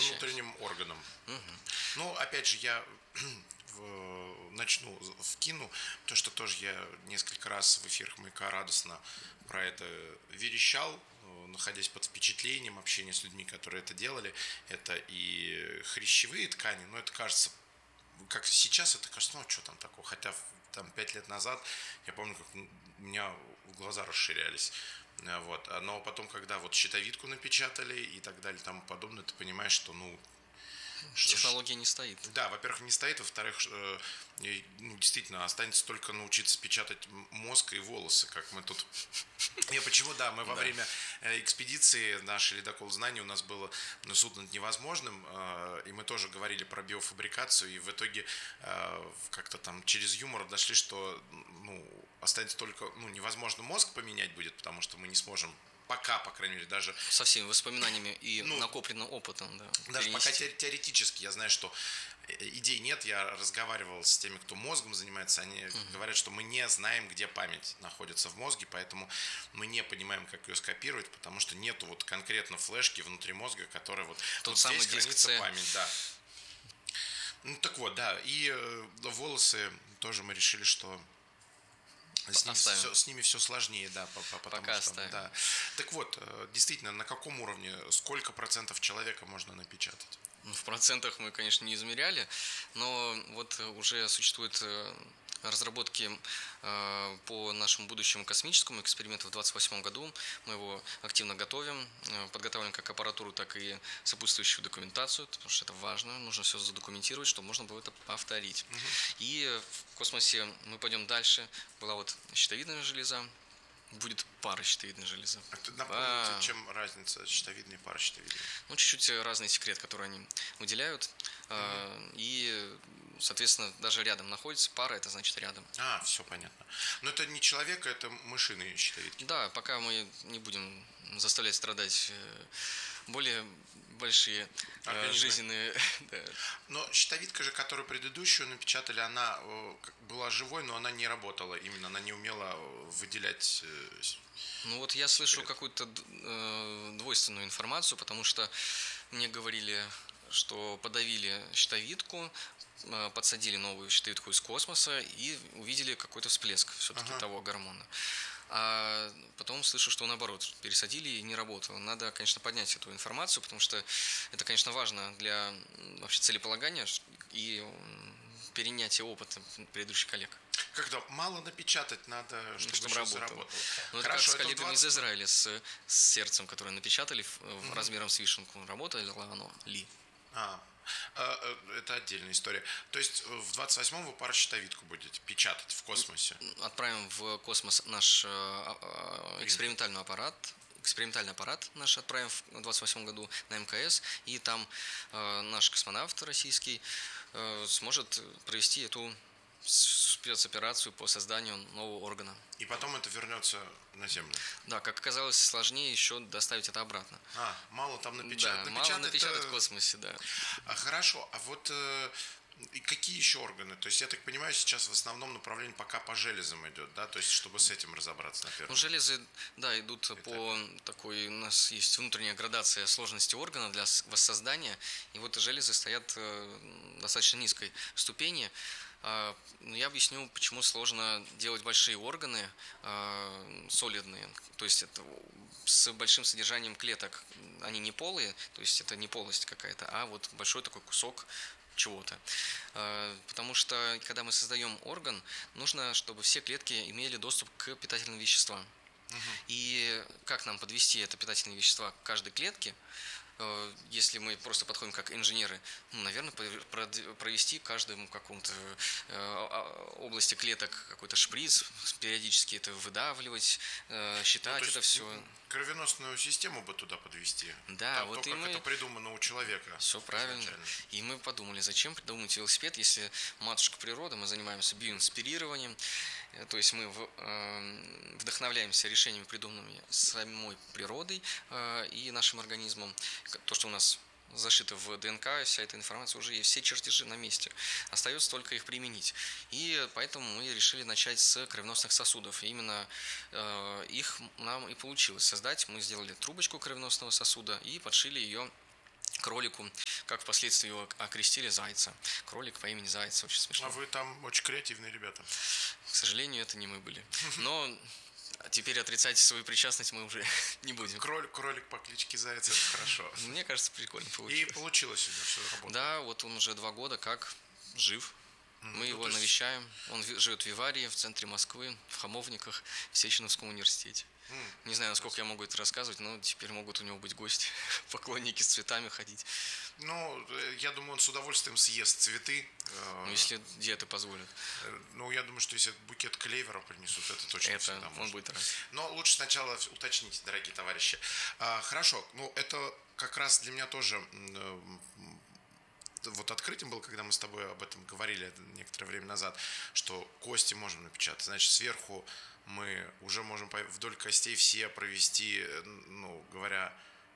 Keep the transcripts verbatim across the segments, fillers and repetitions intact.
внутренним органам. Угу. Ну, опять же, я начну, вкину, то, что тоже я несколько раз в эфирах «Маяка» радостно про это верещал, находясь под впечатлением общения с людьми, которые это делали. Это и хрящевые ткани, но это кажется, как сейчас это кажется, ну, что там такого, хотя там пять лет назад, я помню, как у меня глаза расширялись. Вот. Но потом, когда вот щитовидку напечатали и так далее, и тому подобное, ты понимаешь, что, ну, технология не стоит. Да, во-первых, не стоит, во-вторых, э, ну, действительно, останется только научиться печатать мозг и волосы, как мы тут. Я почему, да, мы во да. время экспедиции нашей «Ледокол знаний» у нас было ну, суд над невозможным, э, и мы тоже говорили про биофабрикацию, и в итоге э, как-то там через юмор дошли, что ну, останется только, ну, невозможно мозг поменять будет, потому что мы не сможем пока, по крайней мере, даже... Со всеми воспоминаниями и ну, накопленным опытом, да. Даже перенести. Пока теоретически я знаю, что идей нет. Я разговаривал с теми, кто мозгом занимается. Они uh-huh. говорят, что мы не знаем, где память находится в мозге, поэтому мы не понимаем, как ее скопировать, потому что нету вот конкретно флешки внутри мозга, которая вот... Тот вот самый здесь диск хранится C. память, да. Ну, так вот, да. И э, волосы тоже мы решили, что... С ними, все, с ними все сложнее, да, потому Пока что, оставим. да. Так вот, действительно, на каком уровне, сколько процентов человека можно напечатать? В процентах мы, конечно, не измеряли, но вот уже существуют разработки по нашему будущему космическому эксперименту в двадцать восьмом году. Мы его активно готовим, подготавливаем как аппаратуру, так и сопутствующую документацию, потому что это важно, нужно все задокументировать, чтобы можно было это повторить. Угу. И в космосе мы пойдем дальше. Была вот щитовидная железа, будет паращитовидная железа. А ты напомните, а... чем разница щитовидной и паращитовидной? Ну, чуть-чуть разный секрет, который они выделяют. Mm-hmm. И, соответственно, даже рядом находится. Пара – это значит рядом. А, все понятно. Но это не человек, это мышиные щитовидки. Да, пока мы не будем заставлять страдать более большие организмы. Жизненные... да. Но щитовидка же, которую предыдущую напечатали, она была живой, но она не работала. Именно она не умела выделять... Ну вот я слышу какую-то э, двойственную информацию, потому что мне говорили, что подавили щитовидку, э, подсадили новую щитовидку из космоса и увидели какой-то всплеск все-таки ага. того гормона. А потом слышу, что наоборот, пересадили и не работало. Надо, конечно, поднять эту информацию, потому что это, конечно, важно для вообще целеполагания и перенятия опыта предыдущих коллег. Когда мало напечатать, надо, чтобы, чтобы работало. заработало. Ну, это Хорошо, как с коллегами двадцать... из Израиля, с, с сердцем, которое напечатали mm-hmm. размером с вишенку. Работало оно ли? А, это отдельная история. То есть в двадцать восьмом вы паращитовидку будете печатать в космосе? Отправим в космос наш экспериментальный аппарат. Экспериментальный аппарат наш отправим в двадцать восьмом году на эм ка эс, и там э, наш космонавт российский э, сможет провести эту спецоперацию по созданию нового органа. И потом это вернется на Землю? Да, как оказалось, сложнее еще доставить это обратно. А, мало там напечатать? Да, мало напечатать в космосе, да. А, хорошо, а вот э, какие еще органы? То есть, я так понимаю, сейчас в основном направление пока по железам идет, да? То есть, чтобы с этим разобраться, наверное. Ну, железы, да, идут это... по такой, у нас есть внутренняя градация сложности органа для воссоздания, и вот железы стоят э, достаточно низкой ступени. Я объясню, почему сложно делать большие органы э, солидные, то есть это с большим содержанием клеток. Они не полые, то есть это не полость какая-то, а вот большой такой кусок чего-то. Э, потому что, когда мы создаем орган, нужно, чтобы все клетки имели доступ к питательным веществам. Угу. И как нам подвести это питательные вещества к каждой клетке? Если мы просто подходим как инженеры, ну, наверное, провести каждому какому-то э, области клеток какой-то шприц, периодически это выдавливать, э, считать ну, это все. Кровеносную систему бы туда подвести. Да, а вот то, и как мы... это придумано у человека. Все правильно. И мы подумали, зачем придумать велосипед, если матушка природа, мы занимаемся биоинспирированием, то есть мы э, вдохновляемся решениями, придуманными самой природой э, и нашим организмом. То, что у нас зашито в ДНК, вся эта информация уже есть, все чертежи на месте. Остается только их применить. И поэтому мы решили начать с кровеносных сосудов. И именно э, их нам и получилось создать. Мы сделали трубочку кровеносного сосуда и подшили ее к ролику. как впоследствии его окрестили Зайца. Кролик по имени Заяц, очень смешно. А вы там очень креативные ребята. К сожалению, это не мы были. Но теперь отрицать свою причастность мы уже не будем. Кролик, кролик по кличке Заяц, это хорошо. Мне кажется, прикольно получилось. И получилось у него все работать. Да, вот он уже два года как жив. Мы ну, его есть... навещаем. Он живет в Виварии, в центре Москвы, в Хамовниках, в Сеченовском университете. Mm. Не знаю, насколько я могу это рассказывать, но теперь могут у него быть гости, поклонники с цветами ходить. Ну, я думаю, он с удовольствием съест цветы. Ну, если диета позволит. Ну, я думаю, что если букет клевера принесут, это точно это всегда он может. будет рад. Но лучше сначала уточните, дорогие товарищи. А, хорошо, ну, это как раз для меня тоже... Вот открытием было, когда мы с тобой об этом говорили некоторое время назад, что кости можем напечатать. Значит, сверху мы уже можем вдоль костей все провести, ну, говоря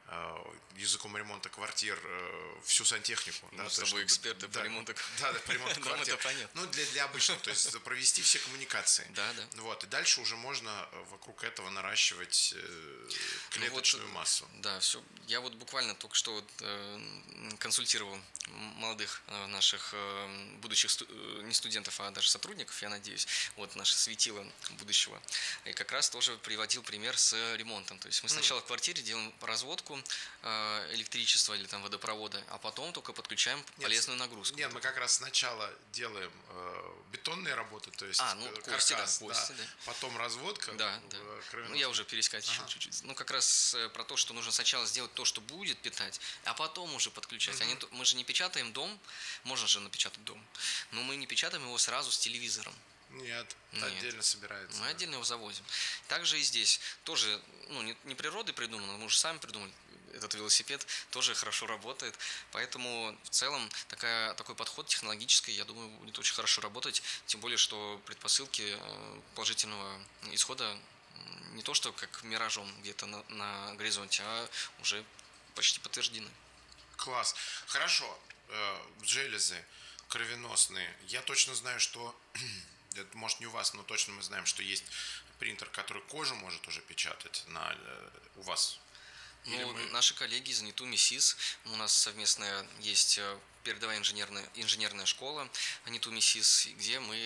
языком ремонта квартир, всю сантехнику. Ну, да, с тобой эксперты да, по ремонту. Да, да, по ремонту квартир. Это понятно. Ну, для, для обычного, то есть провести все коммуникации. Да, да. Вот, и дальше уже можно вокруг этого наращивать клеточную ну, вот, массу. Да, все. Я вот буквально только что вот, э, консультировал молодых э, наших э, будущих сту- не студентов, а даже сотрудников, я надеюсь, вот наше светило будущего. И как раз тоже приводил пример с ремонтом. То есть мы сначала mm. в квартире делаем разводку электричества или там водопровода, а потом только подключаем нет, полезную нагрузку. Нет, мы как раз сначала делаем э, бетонные работы, то есть а, ну, каркас, кости, да, кости, да, да. потом разводка. Да, да. Ну, я уже перескочил ага. чуть-чуть. Ну, как раз про то, что нужно сначала сделать то, что будет питать, а потом уже подключать. Угу. Они, мы же не печатаем дом, можно же напечатать дом, но мы не печатаем его сразу с телевизором. Нет, Нет, отдельно собирается. Мы да. отдельно его завозим. Также и здесь тоже, ну, не, не природой придумано, мы уже сами придумали. Этот велосипед тоже хорошо работает, поэтому в целом такая, такой подход технологический, я думаю, будет очень хорошо работать, тем более, что предпосылки положительного исхода не то, что как миражом где-то на, на горизонте, а уже почти подтверждены. Класс. Хорошо. Железы кровеносные. Я точно знаю, что, это, может, не у вас, но точно мы знаем, что есть принтер, который кожу может уже печатать на, у вас. Ну, мы... наши коллеги из Ниту МИСИС, у нас совместная есть передовая инженерная, инженерная школа Ниту МИСИС, где мы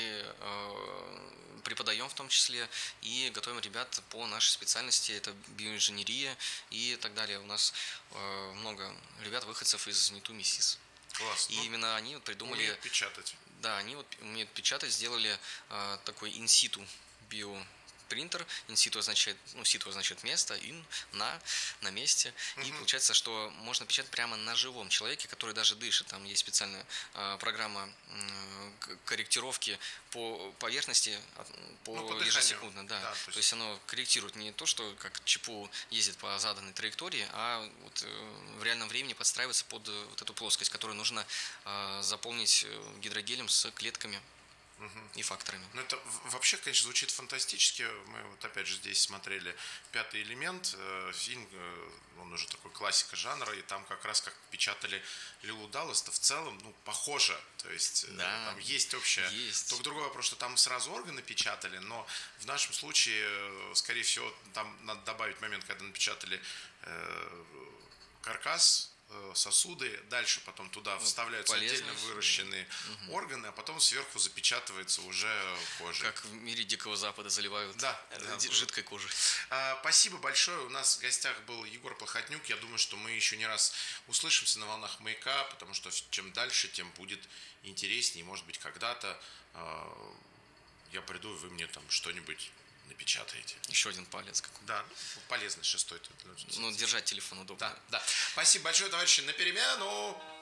э, преподаем в том числе и готовим ребят по нашей специальности, это биоинженерия и так далее. У нас э, много ребят-выходцев из Ниту МИСИС. Класс. И ну, именно они вот придумали... Умеют печатать. Да, они вот умеют печатать, сделали э, такой инситу био принтер, инситу означает, ну, ситу означает место, ин, на, на месте. Uh-huh. И получается, что можно печатать прямо на живом человеке, который даже дышит. Там есть специальная э, программа э, корректировки по поверхности, по, ну, по ежесекундно. Да. Да, то, есть... то есть оно корректирует не то, что как ЧПУ ездит по заданной траектории, а вот, э, в реальном времени подстраивается под вот эту плоскость, которую нужно э, заполнить гидрогелем с клетками. Угу. И факторами. Ну, это вообще, конечно, звучит фантастически. Мы вот опять же здесь смотрели «Пятый элемент», фильм, он уже такой классика жанра, и там как раз как печатали Лилу Даллас, то в целом, ну, похоже. То есть да, там есть общее. Есть. Только другой вопрос, что там сразу органы печатали, но в нашем случае, скорее всего, там надо добавить момент, когда напечатали э, каркас, сосуды, дальше потом туда ну, вставляются отдельно выращенные угу. органы, а потом сверху запечатывается уже кожа. Как в мире Дикого Запада заливают да, да, жидкой кожей. А, спасибо большое. У нас в гостях был Егор Плохотнюк. Я думаю, что мы еще не раз услышимся на волнах «Маяка», потому что чем дальше, тем будет интереснее. Может быть, когда-то а, я приду, и вы мне там что-нибудь напечатаете. Еще один палец какой-то. Да, полезный шестой. Ну, держать телефон удобно. Да, да. Спасибо большое, товарищи. На перемену.